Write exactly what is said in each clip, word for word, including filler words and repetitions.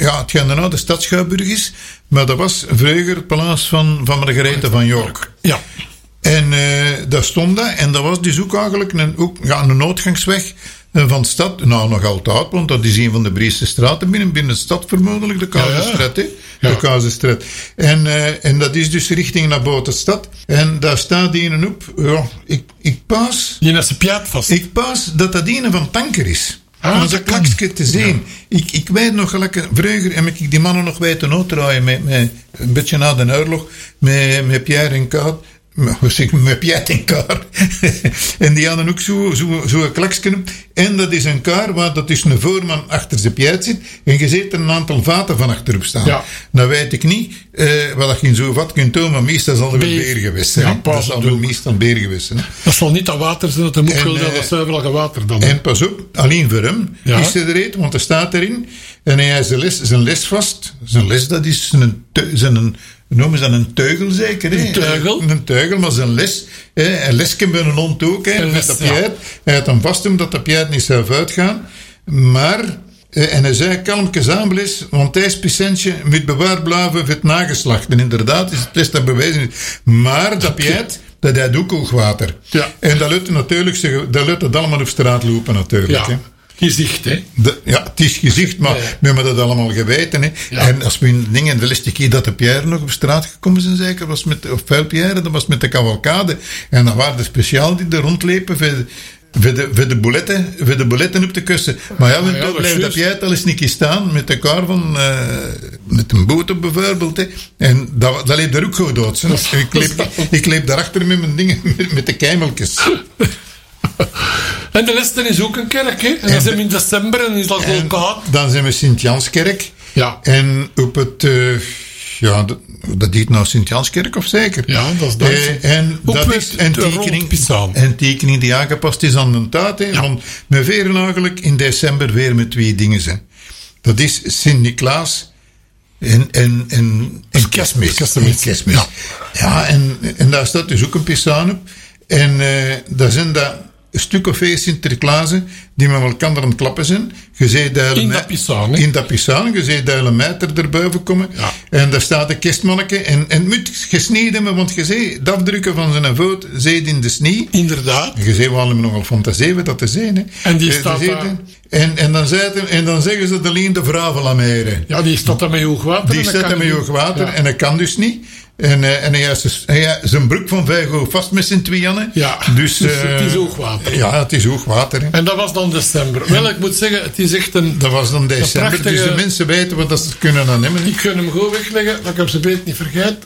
ja, het gaat daarna de Stad Schouwburg is, maar dat was vroeger het paleis van, van Margarethe van York. Ja. En uh, daar stond dat, en dat was dus ook eigenlijk een, ook, ja, een noodgangsweg van de stad, nou nog altijd, want dat is een van de breedste straten binnen, binnen de stad vermoedelijk, de Kazerstraat, ja, ja. hè? De ja. Kazerstraat. En, uh, en dat is dus richting naar buiten de stad. En daar staat een op, ja, ik, ik paas... Je hebt zijn piat vast. Ik paas dat dat een van Tanker is. Ah, om dat klakske te zien. Ja. Ik, ik weet nog gelijk, vroeger heb ik die mannen nog weten uitdraaien, met, met, een beetje na de oorlog, met, met Pierre en Kaat. Hoe zeg ik, met Piet en Kaar. En die hadden ook zo'n zo, zo een klaksken. En dat is een kar waar dat dus een voorman achter zijn Piet zit. En je ziet er een aantal vaten van achterop staan. Ja. Nou weet ik niet uh, wat je in zo'n vat kunt doen, maar meestal zal er weer beer geweest zijn. Ja, dat zal er meestal beer geweest zijn. Dat zal niet dat water zijn, dat er moet en, uh, dat zuiverige water dan. En pas op, alleen voor hem ja. is er erin, want er staat erin. En hij heeft zijn les, zijn les vast. Zijn les, dat is zijn... zijn noemen ze dat een teugel zeker? Hè? Een teugel? Een teugel, maar zijn les. Hè? Een lesje bij een hond ook. Hè? Met de piet. Ja. Hij had hem vast omdat de piet niet zelf uitgaan. Maar, en hij zei kalmjes aanblis, want hij is patiëntje moet bewaard blijven voor het nageslacht. En inderdaad is het best dat bewijzen. Maar dat piet, dat hij ook hoogwater. Ja. En dat lukt natuurlijk, dat lukt het allemaal op straat lopen natuurlijk. Ja. Hè? Gezicht, hè? De, ja, het is gezicht, maar ja, ja. we hebben dat allemaal geweten, hè? Ja. En als we in dingen, de laatste keer dat de Pierre nog op straat gekomen zijn, zeker, was met, of vuil Pierre, dat was met de cavalcade. En dan waren de speciaal die er rondlepen voor de, voor de, voor de bouletten, voor de bouletten op te kussen. Maar ja, we ah, ja, blijft dat Pierre al eens niet staan met de kar van, uh, met een boot op bijvoorbeeld, hè? En dat, dat leep daar ook goed dood. Ik leep, ik leep daarachter met mijn dingen, met, met de keimeltjes. En de Lesten is ook een kerk, hè? En, en dan zijn we in december en is dat gewoon koud. Dan zijn we Sint-Janskerk. Ja. En op het... Uh, ja, dat, dat heet nou Sint-Janskerk of zeker? Ja, dat is dat. Uh, en ook dat is een tekening, een tekening die aangepast is aan de tijd. Hè? Ja. Want we veren eigenlijk in december weer met twee dingen. Hè? Dat is Sint-Niklaas en, en, en, en Kerstmis. Kerstmis. Kerstmis. Ja, ja en, en daar staat dus ook een pisaan op. En uh, daar zijn dat... een stuk of veel Sinterklaasen die met elkaar aan het klappen zijn. Je ziet duilen in dat pisaan, in dat pisaan. Je ziet duilen meter erboven komen. Ja. En daar staat een kerstmanneke. En, en het moet gesneden, want je ziet het afdrukken van zijn voet, zit in de snie. Inderdaad. Je ziet wel nogal fantasie dat te zijn. Hè. En die staat daar. En, en, dan zeiden, en dan zeggen ze de lien de vravelameren. Ja, die staat er met hoogwater. Die staat er met hoogwater ja. En dat kan dus niet. En, uh, en hij heeft zijn broek van Vijgo vast met zijn tweeën. Ja, dus, uh, dus het is hoogwater. Ja, het is hoogwater. Hè. En dat was dan december. En, wel, ik moet zeggen, het is echt een... Dat was dan december, prachtige, dus de mensen weten wat dat ze kunnen aan nemen. Ik kan hem gewoon wegleggen, dat ik hem ze beet niet vergeet.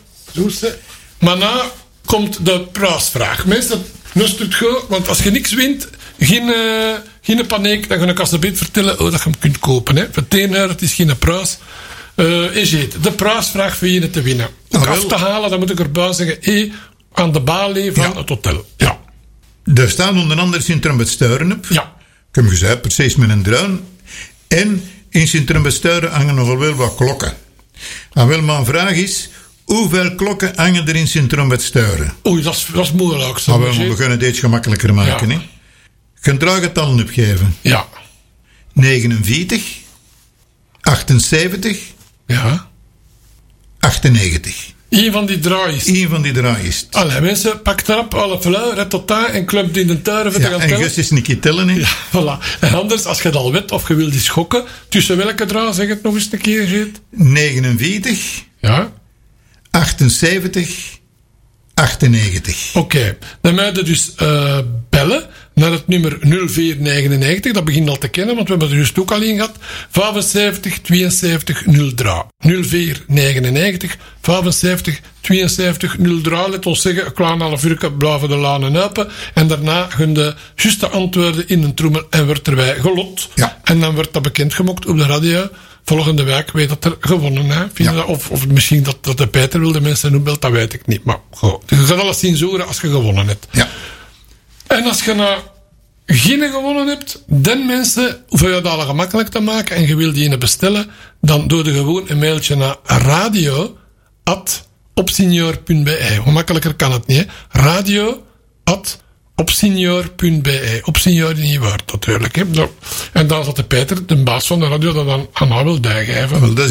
Maar na komt de prijsvraag. Meestal nust het goed, want als je niks wint, geen, uh, geen paniek, dan ga ik als de beet vertellen hoe dat je hem kunt kopen. Hè. Voor tien euro, het is geen prijs. Uh, is het de prijsvraag voor je te winnen. Ook af te halen, dan moet ik erbij zeggen, hey, aan de balie van ja. het hotel. Ja. Daar staan onder andere Sint-Trumbert-Stuiren op. Ja. Ik heb gezegd, precies met een druin. En in Sint-Trumbert-Stuiren hangen nogal wel wat klokken. En wel, mijn vraag is, hoeveel klokken hangen er in Sint-Trumbert-Stuiren? Oei, dat is, dat is moeilijk. Ah, wel, maar we kunnen het iets gemakkelijker maken. Ja. Hè? Je kunt draaggetallen opgeven. Ja. negenenveertig, achtenzeventig, ja. achtennegentig. Eén van die draaiers. Eén van die draaiers. Allee, mensen, pak erop, alle flauw, red tot daar en klumpt in de tuinen. Ja, en Gus is een keer tellen. Hè? Ja, voilà. En anders, als je het al weet of je wilt die schokken, tussen welke draai, zeg het nog eens een keer, Geet? negenenveertig. Ja. achtenzeventig, achtennegentig. Oké, okay. Dan moet je dus uh, bellen naar het nummer nul vier negenennegentig. Dat begint al te kennen, want we hebben er juist ook al in gehad. vijfenzeventig tweeënzeventig nul drie. nul vier negenennegentig vijfenzeventig tweeënzeventig nul drie. Let ons zeggen, een klein half uur blijven de lanen open. En daarna gaan de juiste antwoorden in een trommel en wordt erbij gelot. Ja. En dan wordt dat bekendgemaakt op de radio. Volgende week weet dat er gewonnen hè? Ja. Dat, of, of misschien dat, dat de Peter wil de mensen noemen, dat weet ik niet. Maar goh, je gaat alles zien zoren als je gewonnen hebt. Ja. En als je nou geen gewonnen hebt, dan mensen, hoef je dat al gemakkelijk te maken en je wil die ene bestellen, dan doe je gewoon een mailtje naar radio at opsenior punt be. Hoe makkelijker kan het niet, hè? Radio at opsenior punt be. Opsenior in je woord, natuurlijk. Hè? En dan zat de Peter, de baas van de radio, dat dan aan haar wil bijgeven.